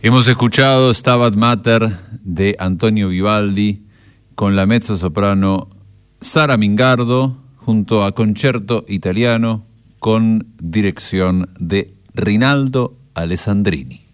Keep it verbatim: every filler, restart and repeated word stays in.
Hemos escuchado Stabat Mater de Antonio Vivaldi con la mezzosoprano Sara Mingardo junto a Concerto Italiano con dirección de Rinaldo Alessandrini.